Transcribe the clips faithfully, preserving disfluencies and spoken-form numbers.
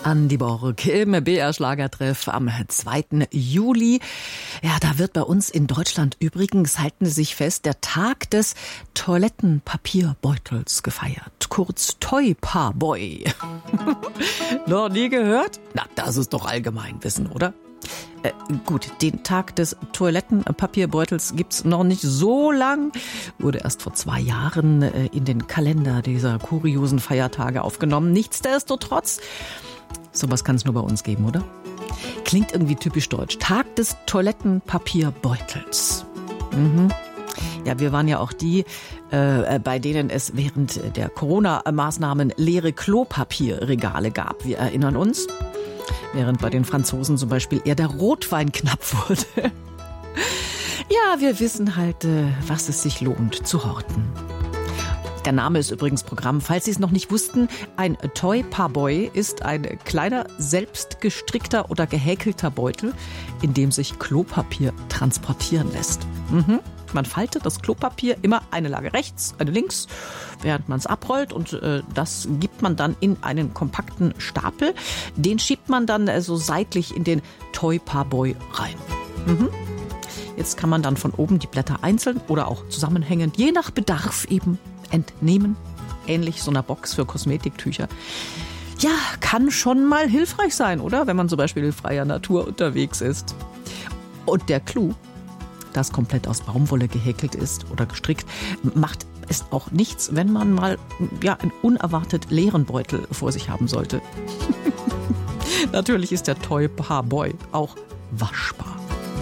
Andi Borg im B R-Schlagertreff am zweiten Juli. Ja, da wird bei uns in Deutschland übrigens, halten Sie sich fest, der Tag des Toilettenpapierbeutels gefeiert. Kurz Toipaboy. Noch nie gehört? Na, das ist doch Allgemeinwissen, oder? Äh, gut, den Tag des Toilettenpapierbeutels gibt's noch nicht so lang. Wurde erst vor zwei Jahren äh, in den Kalender dieser kuriosen Feiertage aufgenommen. Nichtsdestotrotz, sowas kann es nur bei uns geben, oder? Klingt irgendwie typisch deutsch. Tag des Toilettenpapierbeutels. Mhm. Ja, wir waren ja auch die, äh, bei denen es während der Corona-Maßnahmen leere Klopapierregale gab. Wir erinnern uns. Während bei den Franzosen zum Beispiel eher der Rotwein knapp wurde. Ja, wir wissen halt, was es sich lohnt zu horten. Der Name ist übrigens Programm. Falls Sie es noch nicht wussten, ein Toipaboy ist ein kleiner, selbstgestrickter oder gehäkelter Beutel, in dem sich Klopapier transportieren lässt. Mhm. Man faltet das Klopapier immer eine Lage rechts, eine links, während man es abrollt, und äh, das gibt man dann in einen kompakten Stapel. Den schiebt man dann äh, so seitlich in den Toipaboy rein. Mhm. Jetzt kann man dann von oben die Blätter einzeln oder auch zusammenhängend, je nach Bedarf eben, entnehmen. Ähnlich so einer Box für Kosmetiktücher. Ja, kann schon mal hilfreich sein, oder? Wenn man zum Beispiel in freier Natur unterwegs ist. Und der Clou, das komplett aus Baumwolle gehäkelt ist oder gestrickt, macht es auch nichts, wenn man mal ja, einen unerwartet leeren Beutel vor sich haben sollte. Natürlich ist der Toipaboy auch waschbar.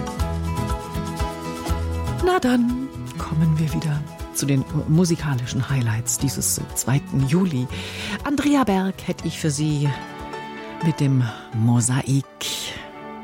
Na dann kommen wir wieder zu den musikalischen Highlights dieses zweiten Juli. Andrea Berg hätte ich für Sie mit dem Mosaik.